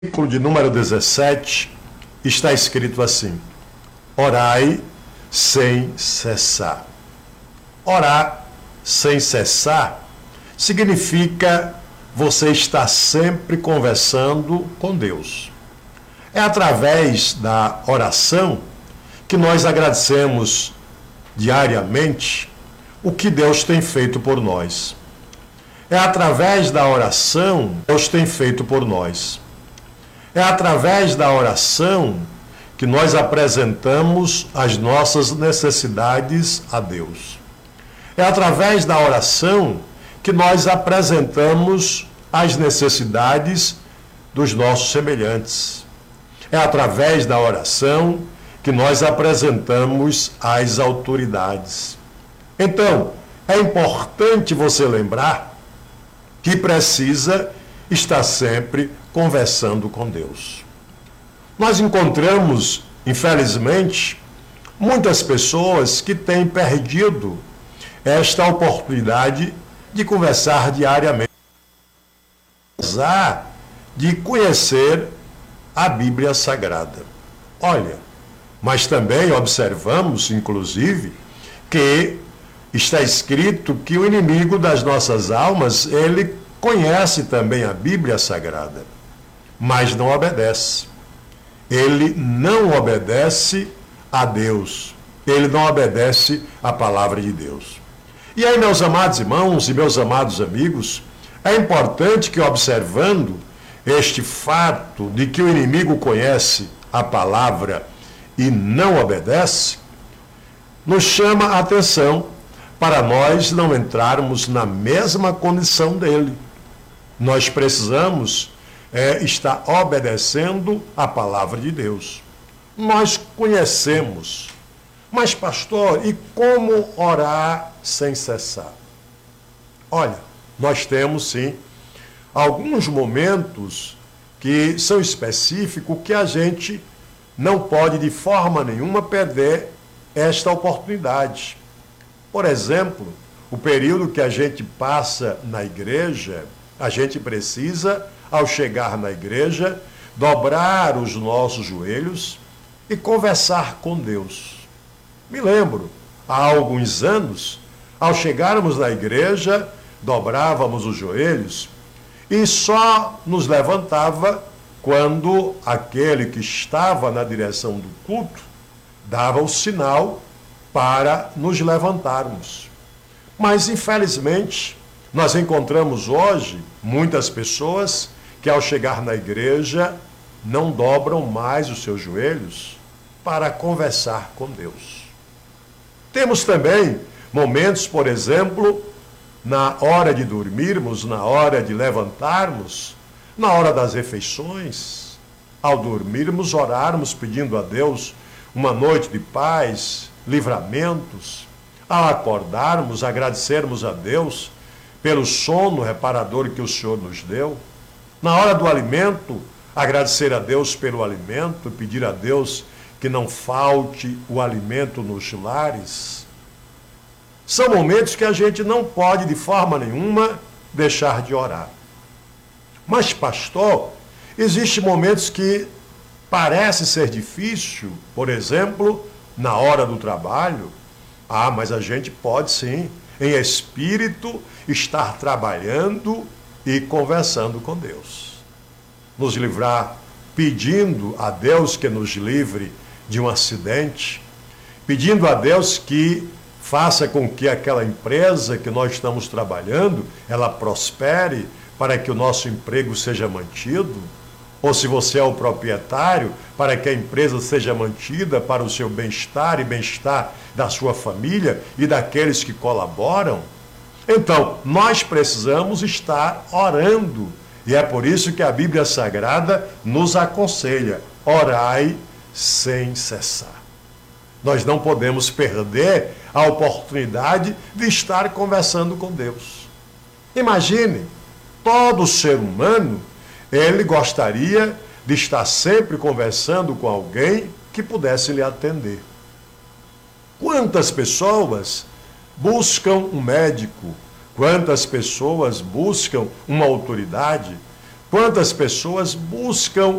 Versículo de número 17, está escrito assim: orai sem cessar. Orar sem cessar significa você estar sempre conversando com Deus. É através da oração que nós agradecemos diariamente o que Deus tem feito por nós. É através da oração que Deus tem feito por nós. É através da oração que nós apresentamos as nossas necessidades a Deus. É através da oração que nós apresentamos as necessidades dos nossos semelhantes. É através da oração que nós apresentamos as autoridades. Então, é importante você lembrar que precisa estar sempre conversando com Deus. Nós encontramos, infelizmente, muitas pessoas que têm perdido esta oportunidade de conversar diariamente, apesar de conhecer a Bíblia Sagrada. Olha, mas também observamos, inclusive, que está escrito que o inimigo das nossas almas, ele conhece também a Bíblia Sagrada, mas não obedece. Ele não obedece a Deus. Ele não obedece à palavra de Deus. E aí, meus amados irmãos e meus amados amigos, é importante que, observando este fato de que o inimigo conhece a palavra e não obedece, nos chama a atenção para nós não entrarmos na mesma condição dele. Nós precisamos estar obedecendo a palavra de Deus. Nós conhecemos, mas pastor, e como orar sem cessar? Olha, nós temos sim alguns momentos que são específicos que a gente não pode de forma nenhuma perder esta oportunidade. Por exemplo, o período que a gente passa na igreja, a gente precisa, ao chegar na igreja, dobrar os nossos joelhos e conversar com Deus. Me lembro, há alguns anos, ao chegarmos na igreja, dobrávamos os joelhos e só nos levantava quando aquele que estava na direção do culto dava o sinal para nos levantarmos. Mas, infelizmente, nós encontramos hoje muitas pessoas que, ao chegar na igreja, não dobram mais os seus joelhos para conversar com Deus. Temos também momentos, por exemplo, na hora de dormirmos, na hora de levantarmos, na hora das refeições, ao dormirmos, orarmos pedindo a Deus uma noite de paz, livramentos, ao acordarmos, agradecermos a Deus pelo sono reparador que o Senhor nos deu. Na hora do alimento, agradecer a Deus pelo alimento, pedir a Deus que não falte o alimento nos lares. São momentos que a gente não pode, de forma nenhuma, deixar de orar. Mas, pastor, existem momentos que parece ser difícil, por exemplo, na hora do trabalho. Mas a gente pode sim, em espírito, estar trabalhando e conversando com Deus. Nos livrar, pedindo a Deus que nos livre de um acidente, pedindo a Deus que faça com que aquela empresa que nós estamos trabalhando, ela prospere para que o nosso emprego seja mantido. Ou se você é o proprietário, para que a empresa seja mantida para o seu bem-estar e bem-estar da sua família e daqueles que colaboram. Então, nós precisamos estar orando. E é por isso que a Bíblia Sagrada nos aconselha: orai sem cessar. Nós não podemos perder a oportunidade de estar conversando com Deus. Imagine, todo ser humano, ele gostaria de estar sempre conversando com alguém que pudesse lhe atender. Quantas pessoas buscam um médico? Quantas pessoas buscam uma autoridade quantas pessoas buscam